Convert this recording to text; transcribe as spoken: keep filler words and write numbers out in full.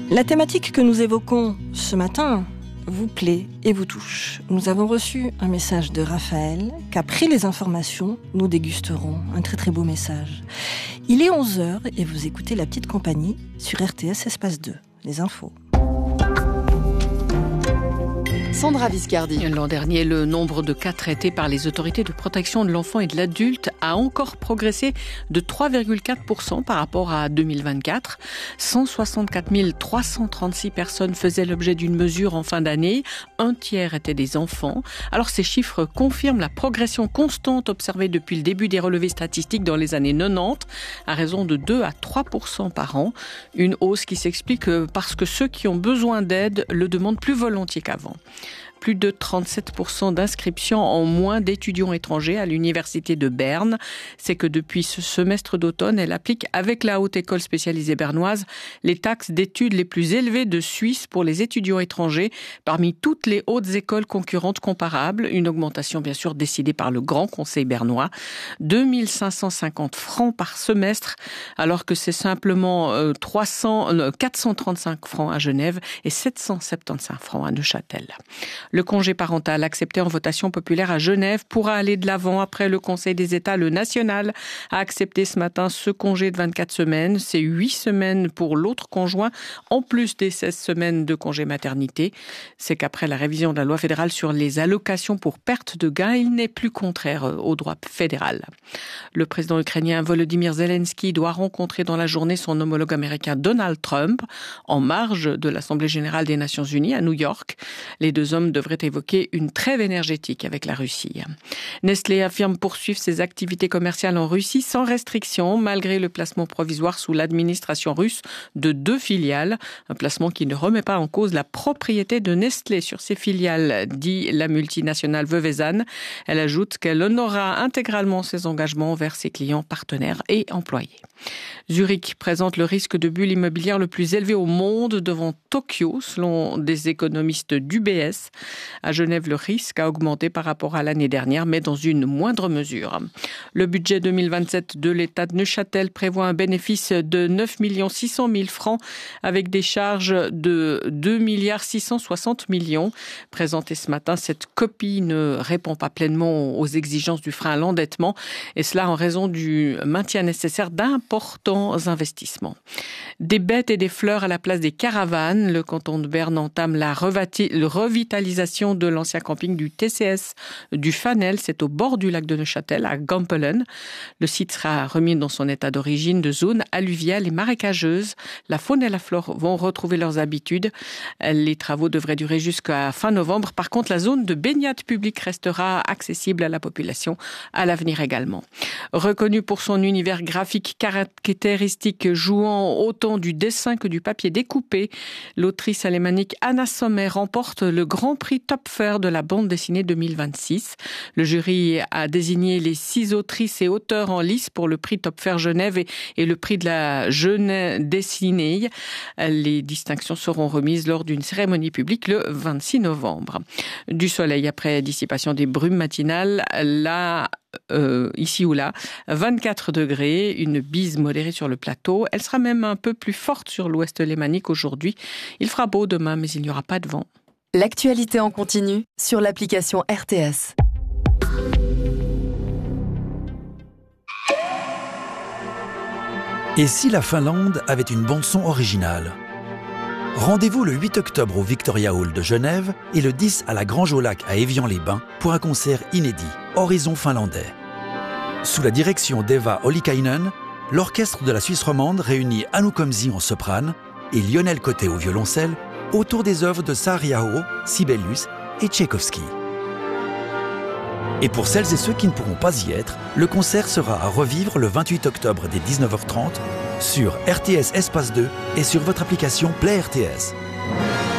La thématique que nous évoquons ce matin vous plaît et vous touche. Nous avons reçu un message de Raphaël qu'après les informations, nous dégusterons un très très beau message. Il est onze heures et vous écoutez La Petite Compagnie sur R T S Espace deux. Les infos. Sandra Viscardi. L'an dernier, le nombre de cas traités par les autorités de protection de l'enfant et de l'adulte a encore progressé de trois virgule quatre pour cent par rapport à deux mille vingt-quatre. cent soixante-quatre mille trois cent trente-six personnes faisaient l'objet d'une mesure en fin d'année. Un tiers étaient des enfants. Alors ces chiffres confirment la progression constante observée depuis le début des relevés statistiques dans les années quatre-vingt-dix, à raison de deux à trois pour cent par an. Une hausse qui s'explique parce que ceux qui ont besoin d'aide le demandent plus volontiers qu'avant. Plus de trente-sept pour cent d'inscriptions en moins d'étudiants étrangers à l'université de Berne. C'est que depuis ce semestre d'automne, elle applique avec la Haute École spécialisée bernoise les taxes d'études les plus élevées de Suisse pour les étudiants étrangers parmi toutes les hautes écoles concurrentes comparables. Une augmentation bien sûr décidée par le Grand Conseil bernois. deux mille cinq cent cinquante francs par semestre alors que c'est simplement euh, trois cents, euh, quatre cent trente-cinq francs à Genève et sept cent soixante-quinze francs à Neuchâtel. Le congé parental accepté en votation populaire à Genève pourra aller de l'avant après le Conseil des États. Le national a accepté ce matin ce congé de vingt-quatre semaines. C'est huit semaines pour l'autre conjoint, en plus des seize semaines de congé maternité. C'est qu'après la révision de la loi fédérale sur les allocations pour perte de gain, il n'est plus contraire au droit fédéral. Le président ukrainien Volodymyr Zelensky doit rencontrer dans la journée son homologue américain Donald Trump en marge de l'Assemblée générale des Nations unies à New York. Les deux hommes devrait évoquer une trêve énergétique avec la Russie. Nestlé affirme poursuivre ses activités commerciales en Russie sans restriction, malgré le placement provisoire sous l'administration russe de deux filiales. Un placement qui ne remet pas en cause la propriété de Nestlé sur ses filiales, dit la multinationale Veuvezan. Elle ajoute qu'elle honorera intégralement ses engagements envers ses clients, partenaires et employés. Zurich présente le risque de bulle immobilière le plus élevé au monde devant Tokyo, selon des économistes d'U B S. À Genève, le risque a augmenté par rapport à l'année dernière, mais dans une moindre mesure. Le budget deux mille vingt-sept de l'État de Neuchâtel prévoit un bénéfice de neuf millions six cent mille francs avec des charges de deux milliards six cent soixante millions. Présentée ce matin, cette copie ne répond pas pleinement aux exigences du frein à l'endettement, et cela en raison du maintien nécessaire d'importants investissements. Des bêtes et des fleurs à la place des caravanes. Le canton de Berne entame la revati- revitalisation de l'ancien camping du T C S du Fanel. C'est au bord du lac de Neuchâtel, à Gampelen. Le site sera remis dans son état d'origine de zone alluviale et marécageuse. La faune et la flore vont retrouver leurs habitudes. Les travaux devraient durer jusqu'à fin novembre. Par contre, la zone de baignade publique restera accessible à la population à l'avenir également. Reconnue pour son univers graphique caractéristique jouant autant du dessin que du papier découpé, l'autrice alémanique Anna Sommer remporte le Grand Prix Topfer de la bande dessinée deux mille vingt-six. Le jury a désigné les six autrices et auteurs en lice pour le prix Topfer Genève et, et le prix de la jeune dessinée. Les distinctions seront remises lors d'une cérémonie publique le vingt-six novembre. Du soleil après dissipation des brumes matinales, là, euh, ici ou là, vingt-quatre degrés, une bise modérée sur le plateau. Elle sera même un peu plus forte sur l'ouest lémanique aujourd'hui. Il fera beau demain, mais il n'y aura pas de vent. L'actualité en continu sur l'application R T S. Et si la Finlande avait une bande-son originale ? Rendez-vous le huit octobre au Victoria Hall de Genève et le dix à la Grange au Lac à Évian-les-Bains pour un concert inédit, Horizon finlandais. Sous la direction d'Eva Ollikainen, l'orchestre de la Suisse romande réunit Anu Komsi en soprane et Lionel Côté au violoncelle autour des œuvres de Saariaho, Sibelius et Tchaïkovski. Et pour celles et ceux qui ne pourront pas y être, le concert sera à revivre le vingt-huit octobre dès dix-neuf heures trente sur R T S Espace deux et sur votre application Play R T S.